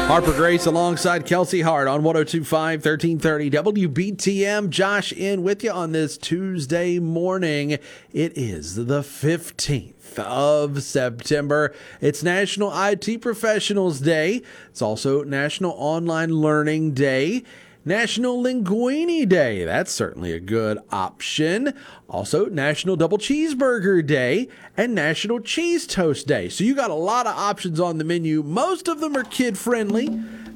Harper Grace alongside Kelsey Hart on 102.5, 1330 WBTM. Josh in with you on this Tuesday morning. It is the 15th of September. It's National IT Professionals Day. It's also National Online Learning Day. National Linguini Day. That's certainly a good option. Also, National Double Cheeseburger Day and National Cheese Toast Day. So you got a lot of options on the menu. Most of them are kid-friendly.